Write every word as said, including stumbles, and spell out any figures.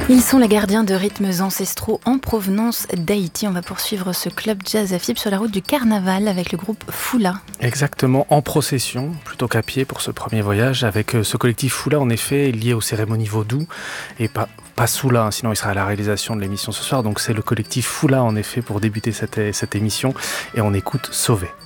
Ils sont les gardiens de rythmes ancestraux en provenance d'Haïti. On va poursuivre ce club jazz à Fib sur la route du carnaval avec le groupe Foula. Exactement, en procession, plutôt qu'à pied pour ce premier voyage, avec ce collectif Foula en effet lié aux cérémonies vaudou et pas, pas Soula, hein, sinon il sera à la réalisation de l'émission ce soir. Donc c'est le collectif Foula en effet pour débuter cette, cette émission et on écoute Sauvé.